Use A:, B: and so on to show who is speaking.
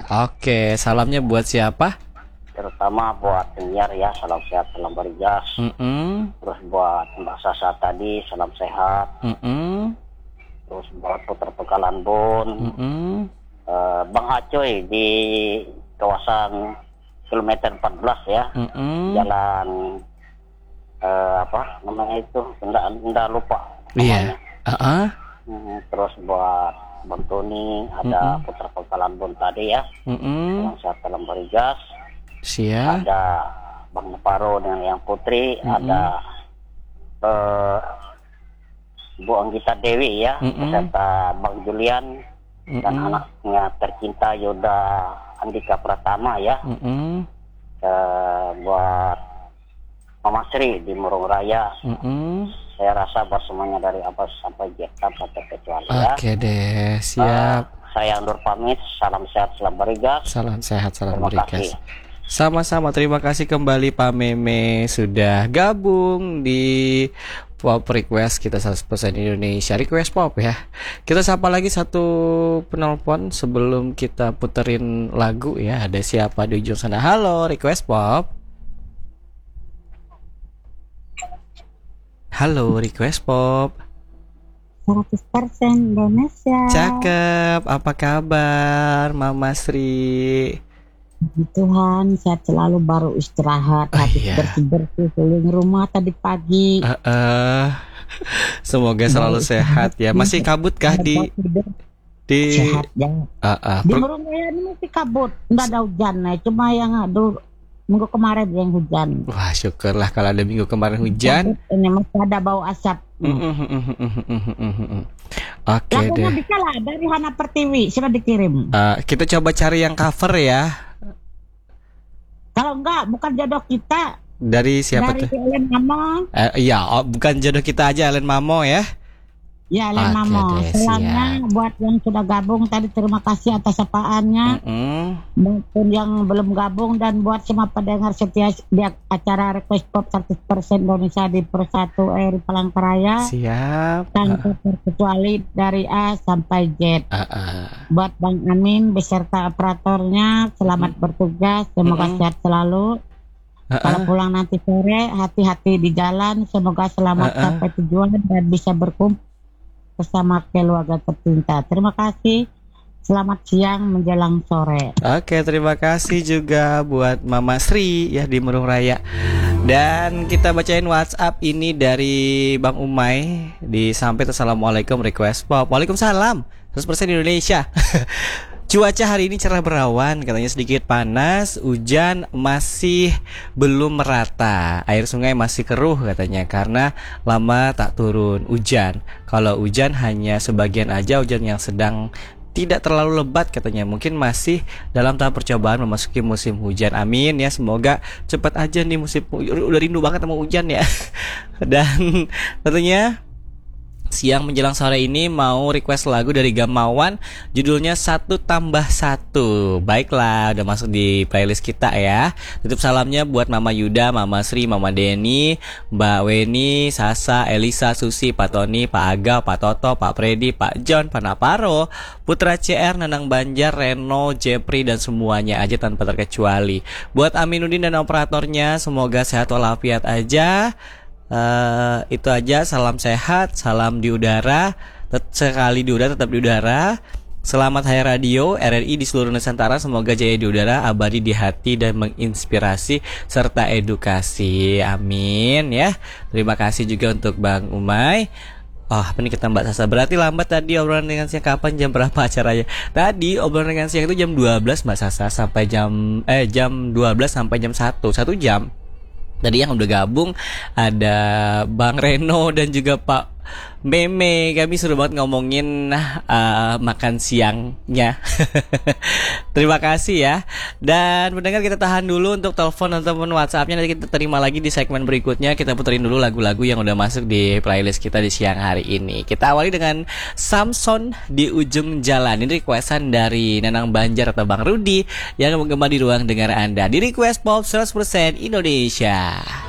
A: Oke, salamnya buat siapa?
B: Terutama buat penyiar ya, salam sehat, salam berjas. Terus buat Mbak Sasa tadi, salam sehat. Terus buat Putra Pekalan Bun, Bang Acoy di kawasan kilometer 14 ya, jalan apa namanya itu, enggak lupa namanya. Terus buat Bang Tony, ada Putra Pekalan Bun tadi ya, salam sehat, salam berjas.
A: Siap.
B: Ada Bang Neparo dengan yang Putri, ada Bu Anggita Dewi ya, beserta Bang Julian dan anaknya tercinta Yoda Andika Pratama ya. Buat Mama Sri di Murung Raya. Saya rasa buat semuanya dari Abbas sampai Z tanpa terkecuali ya.
A: Oke deh, siap.
B: Saya undur pamit, salam sehat, salam bergas.
A: Salam sehat, salam
B: Terima
A: bergas.
B: kasih.
A: Sama-sama, terima kasih kembali Pak Meme sudah gabung di Pop Request kita 100% Indonesia Request Pop ya. Kita sapa lagi satu penelpon sebelum kita puterin lagu ya. Ada siapa di ujung sana? Halo, Request Pop. Halo, Request Pop.
C: 100% Indonesia.
A: Cakep, apa kabar Mama Sri?
C: Tuhan, sehat selalu, baru istirahat, habis bersih-bersih keliling rumah tadi pagi.
A: Semoga selalu sehat ya. Masih kabut kah di
C: sehat ya. Di Murung Raya ini masih kabut, nggak ada hujan nih, cuma yang minggu kemarin yang hujan.
A: Wah, syukurlah kalau ada minggu kemarin hujan.
C: Ini masih ada bau asap.
A: Oke deh.
C: Bisa lah dari Hana Pertiwi, sudah dikirim.
A: Kita coba cari yang cover ya.
C: Kalau enggak, bukan jodoh kita.
A: Dari siapa tuh?
C: Dari Ellen Mamo.
A: Iya, bukan jodoh kita aja, Ellen Mamo ya.
C: Ya, Ellen Mamo. Selama buat yang sudah gabung tadi, terima kasih atas sapaannya. Maupun yang belum gabung, dan buat semua pendengar setia di acara Request Pop 100% Indonesia di Persatu RRI Palangkaraya.
A: Siap.
C: Tanpa terkecuali dari A sampai Z. Buat Bang Amin beserta operatornya, selamat bertugas, semoga sehat selalu. Kalau pulang nanti sore, hati-hati di jalan, semoga selamat sampai tujuan dan bisa berkumpul bersama keluarga tercinta. Terima kasih. Selamat siang menjelang sore.
A: Oke, terima kasih juga buat Mama Sri ya di Murung Raya. Dan kita bacain WhatsApp ini dari Bang Umay di sampit. Assalamualaikum Request Pop. Waalaikumsalam. 100% Indonesia. Cuaca hari ini cerah berawan, katanya sedikit panas, hujan masih belum merata, air sungai masih keruh katanya karena lama tak turun hujan. Kalau hujan hanya sebagian aja, hujan yang sedang, tidak terlalu lebat katanya. Mungkin masih dalam tahap percobaan memasuki musim hujan. Amin ya, semoga cepat aja nih musim. Udah rindu banget sama hujan ya. Dan tentunya siang menjelang sore ini mau request lagu dari Gamawan, judulnya 1+1. Baiklah, udah masuk di playlist kita ya. Tutup salamnya buat Mama Yuda, Mama Sri, Mama Denny, Mbak Weni, Sasa, Elisa, Susi, Pak Tony, Pak Aga, Pak Toto, Pak Freddy, Pak John, Pak Naparo, Putra CR, Nanang Banjar, Reno, Jepri, dan semuanya aja tanpa terkecuali. Buat Aminuddin dan operatornya, semoga sehat walafiat aja. Itu aja, salam sehat, salam di udara, sekali di udara tetap di udara. Selamat Hari Radio RRI di seluruh Nusantara, semoga jaya di udara, abadi di hati, dan menginspirasi serta edukasi. Amin ya. Terima kasih juga untuk Bang Umay. Oh, apa nih kata Mbak Sasa? Berarti lambat tadi obrolan dengan siang, kapan, jam berapa acaranya? Tadi obrolan dengan siang itu jam 12 Mbak Sasa, sampai jam 12 sampai jam 1 jam. Tadi yang udah gabung ada Bang Reno dan juga Pak Meme. Kami seru banget ngomongin makan siangnya. Terima kasih ya. Dan pendengar, kita tahan dulu untuk telepon ataupun WhatsAppnya. Nanti kita terima lagi di segmen berikutnya. Kita puterin dulu lagu-lagu yang udah masuk di playlist kita di siang hari ini. Kita awali dengan Samson di Ujung Jalan. Ini requestan dari Nanang Banjar atau Bang Rudi yang menggema di ruang dengar Anda di Request Pop 100% Indonesia.